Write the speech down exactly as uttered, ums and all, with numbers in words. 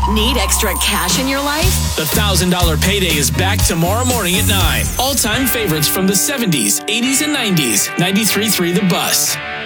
Need extra cash in your life? The one thousand dollars Payday is back tomorrow morning at nine. All-time favorites from the seventies, eighties, and nineties. ninety-three point three The Bus.